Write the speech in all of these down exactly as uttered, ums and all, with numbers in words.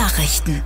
Nachrichten.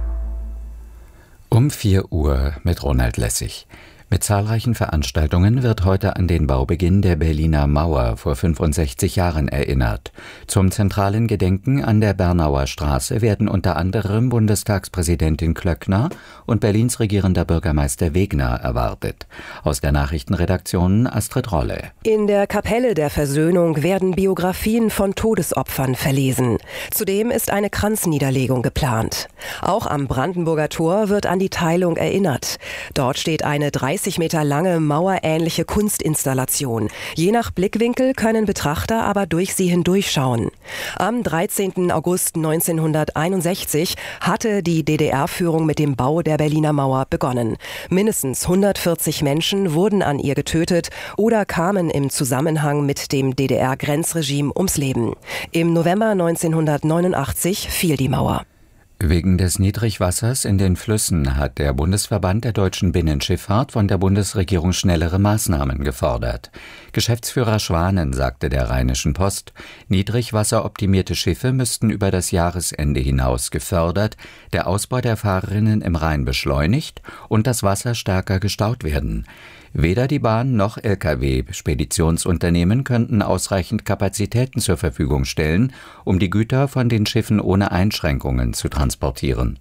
Um vier Uhr mit Ronald Lessig. Mit zahlreichen Veranstaltungen wird heute an den Baubeginn der Berliner Mauer vor fünfundsechzig Jahren erinnert. Zum zentralen Gedenken an der Bernauer Straße werden unter anderem Bundestagspräsidentin Klöckner und Berlins regierender Bürgermeister Wegner erwartet. Aus der Nachrichtenredaktion Astrid Rolle. In der Kapelle der Versöhnung werden Biografien von Todesopfern verlesen. Zudem ist eine Kranzniederlegung geplant. Auch am Brandenburger Tor wird an die Teilung erinnert. Dort steht eine dreißig Meter lange mauerähnliche Kunstinstallation. Je nach Blickwinkel können Betrachter aber durch sie hindurchschauen. Am dreizehnten August neunzehnhunderteinundsechzig hatte die D D R-Führung mit dem Bau der Berliner Mauer begonnen. Mindestens hundertvierzig Menschen wurden an ihr getötet oder kamen im Zusammenhang mit dem D D R-Grenzregime ums Leben. Im November neunzehnhundertneunundachtzig fiel die Mauer. Wegen des Niedrigwassers in den Flüssen hat der Bundesverband der deutschen Binnenschifffahrt von der Bundesregierung schnellere Maßnahmen gefordert. Geschäftsführer Schwanen sagte der Rheinischen Post, niedrigwasseroptimierte Schiffe müssten über das Jahresende hinaus gefördert, der Ausbau der Fahrerinnen im Rhein beschleunigt und das Wasser stärker gestaut werden. Weder die Bahn noch L K W-Speditionsunternehmen könnten ausreichend Kapazitäten zur Verfügung stellen, um die Güter von den Schiffen ohne Einschränkungen zu transportieren.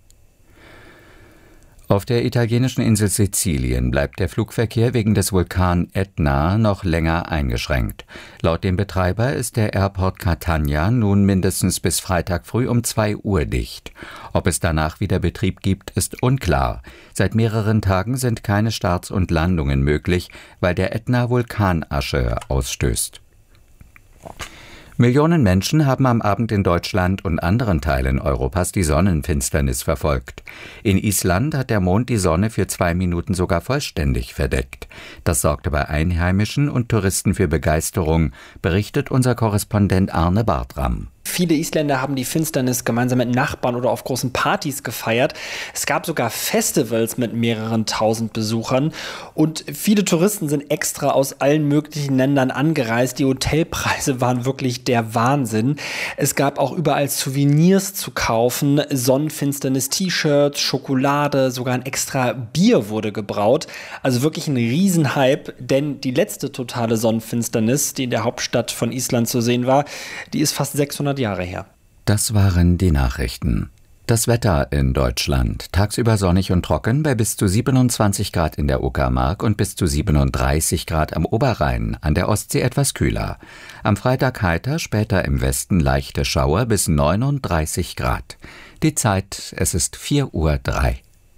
Auf der italienischen Insel Sizilien bleibt der Flugverkehr wegen des Vulkans Etna noch länger eingeschränkt. Laut dem Betreiber ist der Airport Catania nun mindestens bis Freitag früh um zwei Uhr dicht. Ob es danach wieder Betrieb gibt, ist unklar. Seit mehreren Tagen sind keine Starts und Landungen möglich, weil der Ätna Vulkanasche ausstößt. Millionen Menschen haben am Abend in Deutschland und anderen Teilen Europas die Sonnenfinsternis verfolgt. In Island hat der Mond die Sonne für zwei Minuten sogar vollständig verdeckt. Das sorgte bei Einheimischen und Touristen für Begeisterung, berichtet unser Korrespondent Arne Bartram. Viele Isländer haben die Finsternis gemeinsam mit Nachbarn oder auf großen Partys gefeiert. Es gab sogar Festivals mit mehreren tausend Besuchern. Und viele Touristen sind extra aus allen möglichen Ländern angereist. Die Hotelpreise waren wirklich der Wahnsinn. Es gab auch überall Souvenirs zu kaufen. Sonnenfinsternis-T-Shirts, Schokolade, sogar ein extra Bier wurde gebraut. Also wirklich ein Riesenhype. Denn die letzte totale Sonnenfinsternis, die in der Hauptstadt von Island zu sehen war, die ist fast sechshundert Jahre her. Das waren die Nachrichten. Das Wetter in Deutschland. Tagsüber sonnig und trocken bei bis zu siebenundzwanzig Grad in der Uckermark und bis zu siebenunddreißig Grad am Oberrhein, an der Ostsee etwas kühler. Am Freitag heiter, später im Westen leichte Schauer bis neununddreißig Grad. Die Zeit, es ist vier Uhr drei.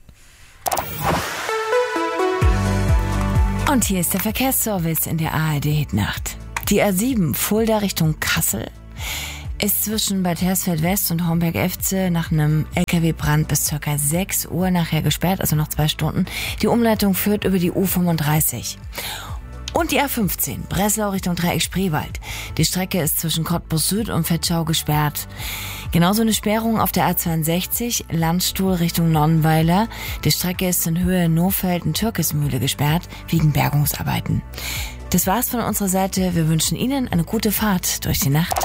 Und hier ist der Verkehrsservice in der A R D-Hitnacht. Die A sieben Fulda Richtung Kassel ist zwischen Bad Hersfeld West und Homberg-Efze nach einem L K W-Brand bis ca. sechs Uhr nachher gesperrt, also noch zwei Stunden. Die Umleitung führt über die U fünfunddreißig. Und die A fünfzehn, Breslau Richtung Dreieck Spreewald. Die Strecke ist zwischen Cottbus Süd und Vetschau gesperrt. Genauso eine Sperrung auf der A zweiundsechzig, Landstuhl Richtung Nonnenweiler. Die Strecke ist in Höhe Nohfelden-Türkismühle gesperrt, wegen Bergungsarbeiten. Das war's von unserer Seite. Wir wünschen Ihnen eine gute Fahrt durch die Nacht.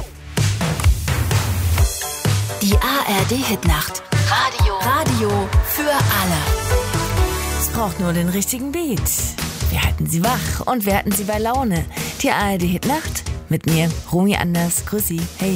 Die A R D-Hitnacht. Radio. Radio für alle. Es braucht nur den richtigen Beat. Wir halten Sie wach und wir halten Sie bei Laune. Die A R D-Hitnacht mit mir, Romy Anders. Grüß Sie. Hey.